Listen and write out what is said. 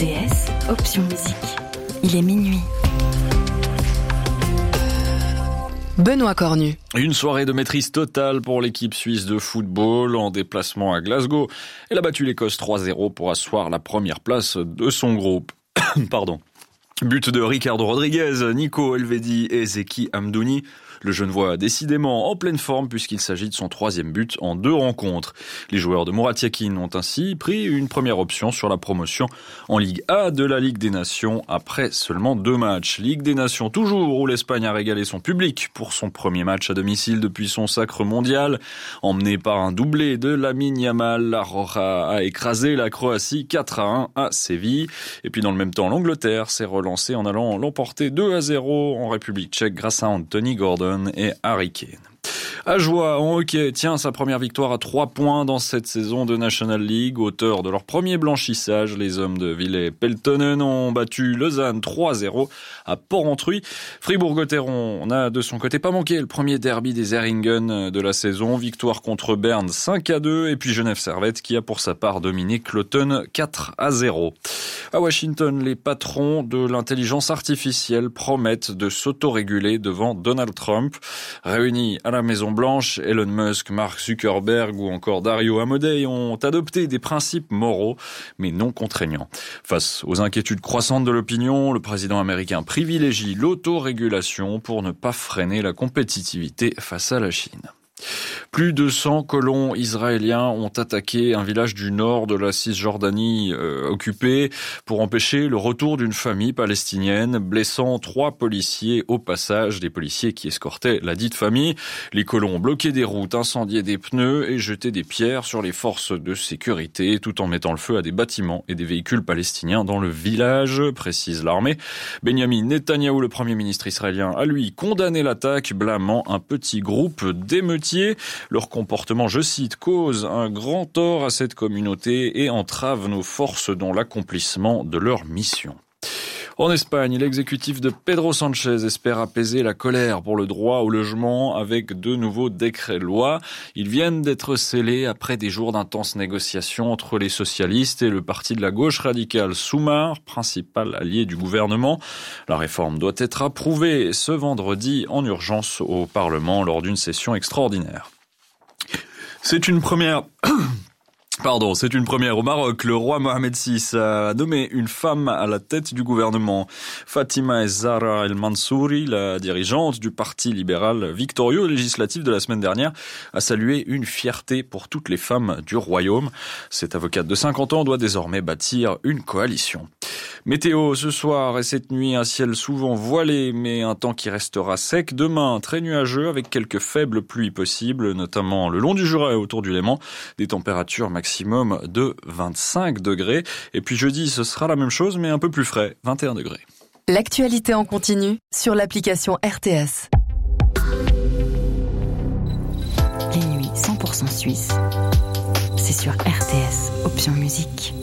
RTS, option musique. Il est minuit. Benoît Cornu. Une soirée de maîtrise totale pour l'équipe suisse de football en déplacement à Glasgow. Elle a battu l'Écosse 3-0 pour asseoir la première place de son groupe. Pardon. But de Ricardo Rodriguez, Nico Elvedi et Zeki Hamdouni. Le Genevois décidément en pleine forme puisqu'il s'agit de son 3e but en 2 rencontres. Les joueurs de Murat Yakin ont ainsi pris une première option sur la promotion en Ligue A de la Ligue des Nations après seulement 2 matchs. Ligue des Nations toujours où l'Espagne a régalé son public pour son premier match à domicile depuis son sacre mondial. Emmené par un doublé de Lamine Yamal, la Roja a écrasé la Croatie 4-1 à Séville. Et puis dans le même temps, l'Angleterre s'est relancée en allant l'emporter 2-0 en République tchèque grâce à Anthony Gordon et Harry Kane. Ajoie en hockey tient sa première victoire à 3 points dans cette saison de National League. Auteur de leur premier blanchissage, les hommes de Ville-Peltonen ont battu Lausanne 3-0 à Porrentruy. Fribourg-Gotteron n'a de son côté pas manqué le premier derby des Erringen de la saison. Victoire contre Berne 5-2 et puis Genève-Servette qui a pour sa part dominé Cloton 4-0. À Washington, les patrons de l'intelligence artificielle promettent de s'autoréguler devant Donald Trump. Réunis à la Maison-Blanche, Elon Musk, Mark Zuckerberg ou encore Dario Amodei ont adopté des principes moraux, mais non contraignants. Face aux inquiétudes croissantes de l'opinion, le président américain privilégie l'autorégulation pour ne pas freiner la compétitivité face à la Chine. Plus de 100 colons israéliens ont attaqué un village du nord de la Cisjordanie occupé pour empêcher le retour d'une famille palestinienne, blessant 3 policiers au passage, des policiers qui escortaient la dite famille. Les colons ont bloqué des routes, incendié des pneus et jeté des pierres sur les forces de sécurité, tout en mettant le feu à des bâtiments et des véhicules palestiniens dans le village, précise l'armée. Benyamin Netanyahou, le premier ministre israélien, a lui condamné l'attaque, blâmant un petit groupe d'émeutiers. Leur comportement, je cite, cause un grand tort à cette communauté et entrave nos forces dans l'accomplissement de leur mission. En Espagne, l'exécutif de Pedro Sánchez espère apaiser la colère pour le droit au logement avec 2 nouveaux décrets-lois. Ils viennent d'être scellés après des jours d'intenses négociations entre les socialistes et le parti de la gauche radicale Sumar, principal allié du gouvernement. La réforme doit être approuvée ce vendredi en urgence au Parlement lors d'une session extraordinaire. C'est une première au Maroc. Le roi Mohamed VI a nommé une femme à la tête du gouvernement. Fatima Zahra El Mansouri, la dirigeante du parti libéral victorieux aux législatives de la semaine dernière, a salué une fierté pour toutes les femmes du royaume. Cette avocate de 50 ans doit désormais bâtir une coalition. Météo, ce soir et cette nuit, un ciel souvent voilé, mais un temps qui restera sec. Demain, très nuageux avec quelques faibles pluies possibles, notamment le long du Jura et autour du Léman. Des températures maximum de 25 degrés. Et puis jeudi, ce sera la même chose, mais un peu plus frais, 21 degrés. L'actualité en continu sur l'application RTS. Les nuits 100% suisses, c'est sur RTS, option musique.